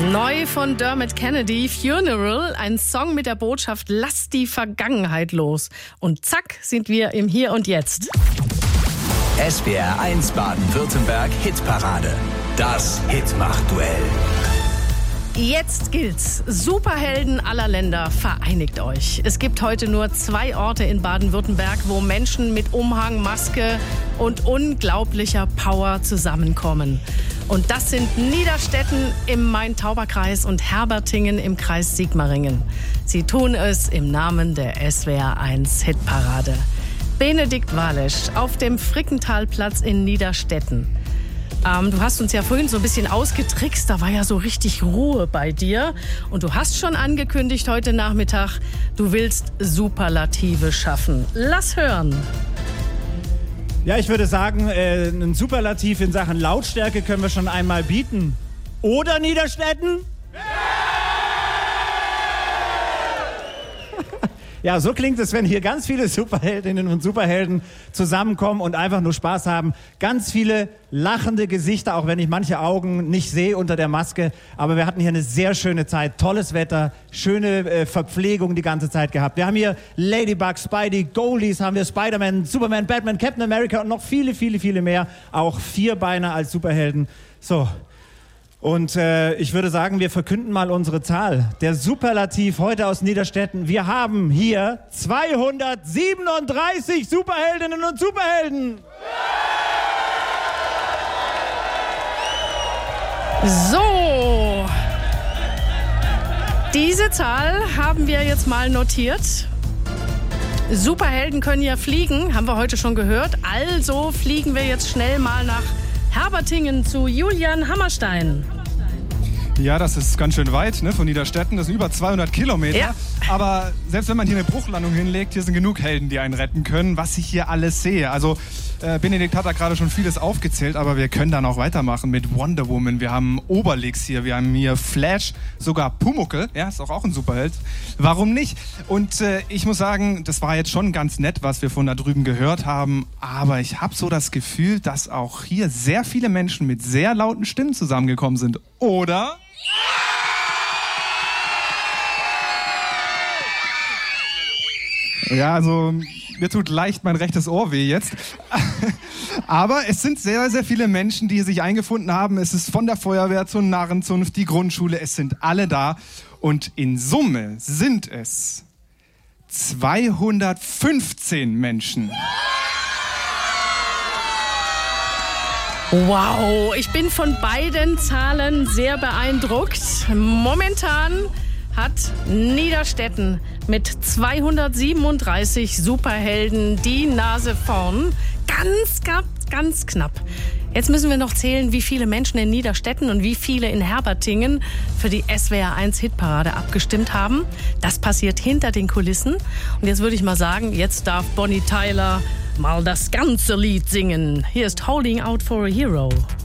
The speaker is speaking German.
Neu von Dermot Kennedy, Funeral, ein Song mit der Botschaft, lass die Vergangenheit los. Und zack, sind wir im Hier und Jetzt. SWR 1 Baden-Württemberg Hitparade. Das Hitmach-Duell. Jetzt gilt's. Superhelden aller Länder, vereinigt euch. Es gibt heute nur 2 Orte in Baden-Württemberg, wo Menschen mit Umhang, Maske und unglaublicher Power zusammenkommen. Und das sind Niederstetten im Main-Tauber-Kreis und Herbertingen im Kreis Sigmaringen. Sie tun es im Namen der SWR 1 Hitparade. Benedikt Walesch auf dem Frickenthalplatz in Niederstetten. Du hast uns ja vorhin so ein bisschen ausgetrickst, da war ja so richtig Ruhe bei dir. Und du hast schon angekündigt heute Nachmittag, du willst Superlative schaffen. Lass hören. Ja, ich würde sagen, ein Superlativ in Sachen Lautstärke können wir schon einmal bieten. Oder Niederstetten? Ja, so klingt es, wenn hier ganz viele Superheldinnen und Superhelden zusammenkommen und einfach nur Spaß haben. Ganz viele lachende Gesichter, auch wenn ich manche Augen nicht sehe unter der Maske. Aber wir hatten hier eine sehr schöne Zeit, tolles Wetter, schöne Verpflegung die ganze Zeit gehabt. Wir haben hier Ladybug, Spidey, Goalies, haben wir Spider-Man, Superman, Batman, Captain America und noch viele, viele, viele mehr. Auch Vierbeiner als Superhelden. So. Und ich würde sagen, wir verkünden mal unsere Zahl. Der Superlativ heute aus Niederstetten. Wir haben hier 237 Superheldinnen und Superhelden. So, diese Zahl haben wir jetzt mal notiert. Superhelden können ja fliegen, haben wir heute schon gehört. Also fliegen wir jetzt schnell mal nach Herbertingen zu Julian Hammerstein. Ja, das ist ganz schön weit, ne, von Niederstetten. Das sind über 200 Kilometer. Ja. Aber selbst wenn man hier eine Bruchlandung hinlegt, hier sind genug Helden, die einen retten können, was ich hier alles sehe. Also Benedikt hat da gerade schon vieles aufgezählt, aber wir können dann auch weitermachen mit Wonder Woman. Wir haben Obelix hier, wir haben hier Flash, sogar Pumuckl, ja, ist auch ein Superheld. Warum nicht? Und ich muss sagen, das war jetzt schon ganz nett, was wir von da drüben gehört haben, aber ich habe so das Gefühl, dass auch hier sehr viele Menschen mit sehr lauten Stimmen zusammengekommen sind, oder? Ja, also mir tut leicht mein rechtes Ohr weh jetzt. Aber es sind sehr, sehr viele Menschen, die sich eingefunden haben. Es ist von der Feuerwehr zur Narrenzunft, die Grundschule, es sind alle da. Und in Summe sind es 215 Menschen. Wow, ich bin von beiden Zahlen sehr beeindruckt. Momentan hat Niederstetten mit 237 Superhelden die Nase vorn. Ganz knapp. Jetzt müssen wir noch zählen, wie viele Menschen in Niederstetten und wie viele in Herbertingen für die SWR 1 Hitparade abgestimmt haben. Das passiert hinter den Kulissen. Und jetzt würde ich mal sagen, jetzt darf Bonnie Tyler mal das ganze Lied singen. Hier ist Holding Out for a Hero.